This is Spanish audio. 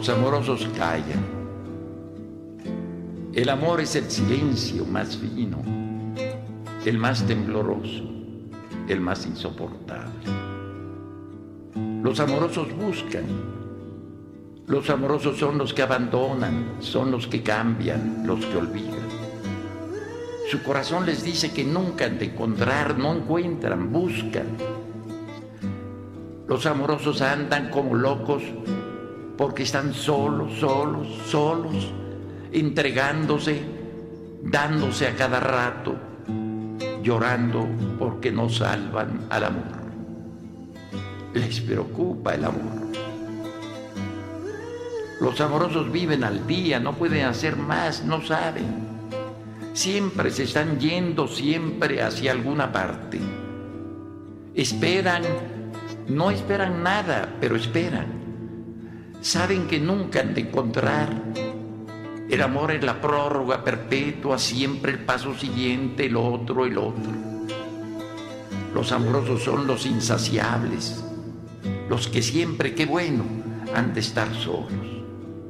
Los amorosos callan. El amor es el silencio más fino, el más tembloroso, el más insoportable. Los amorosos buscan. Los amorosos son los que abandonan, son los que cambian, los que olvidan. Su corazón les dice que nunca han de encontrar, no encuentran, buscan. Los amorosos andan como locos porque están solos, entregándose, dándose a cada rato, llorando porque no salvan al amor. Les preocupa el amor. Los amorosos viven al día, no pueden hacer más, no saben. Siempre se están yendo, siempre hacia alguna parte. Esperan, no esperan nada, pero esperan. Saben que nunca han de encontrar. El amor es la prórroga perpetua, siempre el paso siguiente, el otro. Los amorosos son los insaciables, los que siempre, qué bueno, han de estar solos.